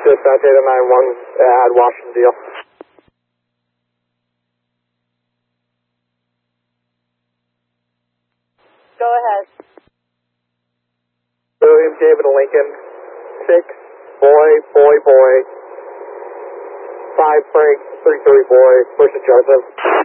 Dispatch 891 at Washington Deal. Go ahead. William David Lincoln, 6, boy, 5 Frank, 3 boy, push to Joseph.